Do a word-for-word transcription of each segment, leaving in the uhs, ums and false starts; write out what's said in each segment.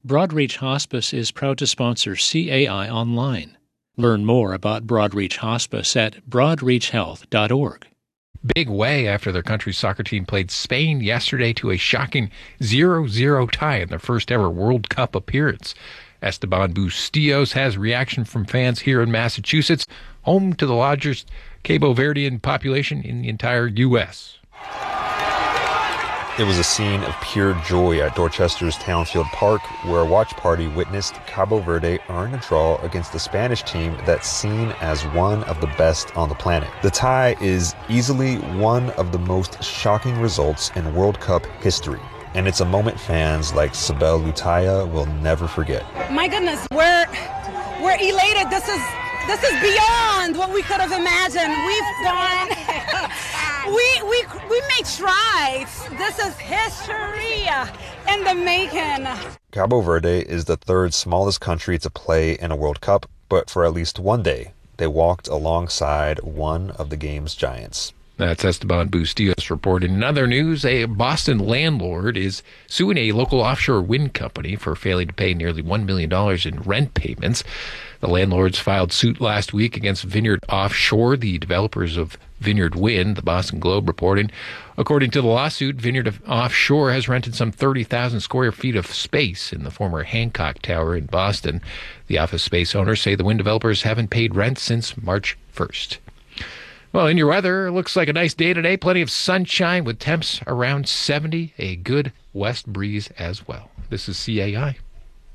Broadreach Hospice is proud to sponsor C A I Online. Learn more about Broadreach Hospice at broadreach health dot org. Big way after their country's soccer team played Spain yesterday to a shocking zero zero tie in their first ever World Cup appearance. Esteban Bustillos has reaction from fans here in Massachusetts, home to the largest Cabo Verdean population in the entire U S It was a scene of pure joy at Dorchester's Townfield Park, where a watch party witnessed Cabo Verde earn a draw against the Spanish team that's seen as one of the best on the planet. The tie is easily one of the most shocking results in World Cup history, and it's a moment fans like Sibel Lutaya will never forget. My goodness, we're we're elated. This is this is beyond what we could have imagined. We've gone. We we we made strides. This is history in the making. Cabo Verde is the third smallest country to play in a World Cup, but for at least one day, they walked alongside one of the game's giants. That's Esteban Bustillos reporting. In other news, a Boston landlord is suing a local offshore wind company for failing to pay nearly one million dollars in rent payments. The landlords filed suit last week against Vineyard Offshore, the developers of Vineyard Wind, the Boston Globe reporting. According to the lawsuit, Vineyard Offshore has rented some thirty thousand square feet of space in the former Hancock Tower in Boston. The office space owners say the wind developers haven't paid rent since March first. Well, in your weather, it looks like a nice day today. Plenty of sunshine with temps around seventy. A good west breeze as well. This is C A I.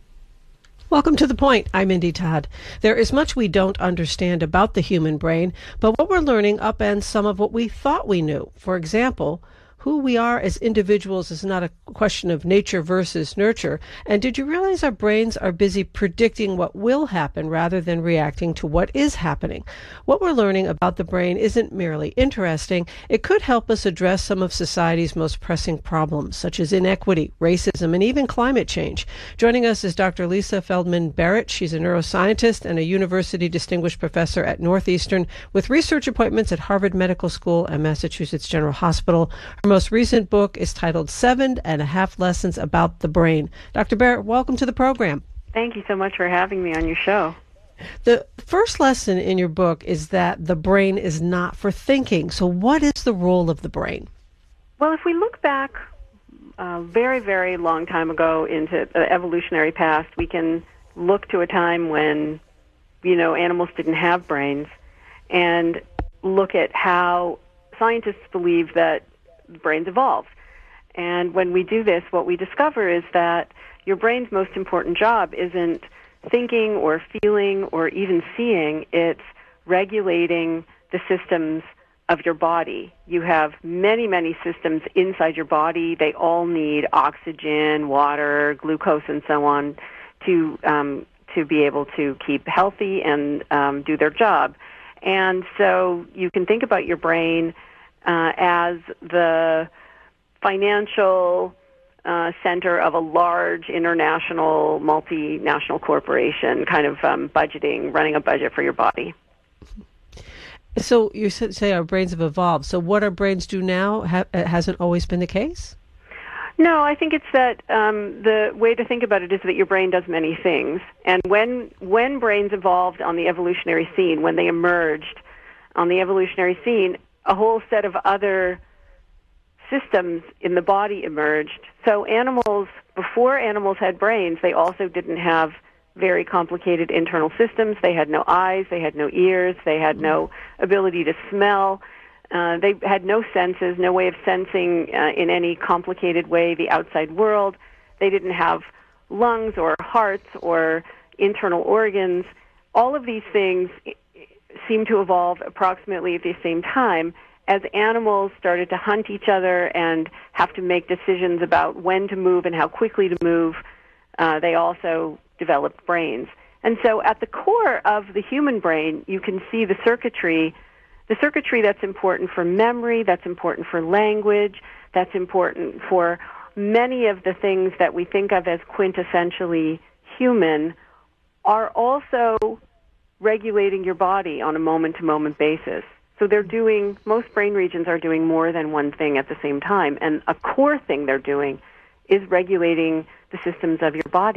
Welcome to The Point. I'm Indy Todd. There is much we don't understand about the human brain, but what we're learning upends some of what we thought we knew. For example, who we are as individuals is not a question of nature versus nurture. And did you realize our brains are busy predicting what will happen rather than reacting to what is happening? What we're learning about the brain isn't merely interesting. It could help us address some of society's most pressing problems, such as inequity, racism, and even climate change. Joining us is Doctor Lisa Feldman Barrett. She's a neuroscientist and a university distinguished professor at Northeastern with research appointments at Harvard Medical School and Massachusetts General Hospital. Her most recent book is titled Seven and a Half Lessons About the Brain. Doctor Barrett, welcome to the program. Thank you so much for having me on your show. The first lesson in your book is that the brain is not for thinking. So what is the role of the brain? Well, if we look back a very, very long time ago into the evolutionary past, we can look to a time when, you know, animals didn't have brains and look at how scientists believe that brains evolved. And when we do this, what we discover is that your brain's most important job isn't thinking or feeling or even seeing. It's regulating the systems of your body. You have many, many systems inside your body. They all need oxygen, water, glucose, and so on to um, to be able to keep healthy and um, do their job. And so you can think about your brain Uh, as the financial uh, center of a large international, multinational corporation, kind of um, budgeting, running a budget for your body. So you say our brains have evolved. So what our brains do now ha- hasn't always been the case? No, I think it's that um, the way to think about it is that your brain does many things. And when when brains evolved on the evolutionary scene, when they emerged on the evolutionary scene, a whole set of other systems in the body emerged. So animals, before animals had brains, they also didn't have very complicated internal systems. They had no eyes, they had no ears, they had no ability to smell. Uh, they had no senses, no way of sensing uh, in any complicated way the outside world. They didn't have lungs or hearts or internal organs. All of these things seem to evolve approximately at the same time as animals started to hunt each other and have to make decisions about when to move and how quickly to move. Uh, they also developed brains. And so at the core of the human brain, you can see the circuitry, the circuitry that's important for memory, that's important for language, that's important for many of the things that we think of as quintessentially human, are also regulating your body on a moment-to-moment basis. So they're doing, most brain regions are doing more than one thing at the same time. And a core thing they're doing is regulating the systems of your body.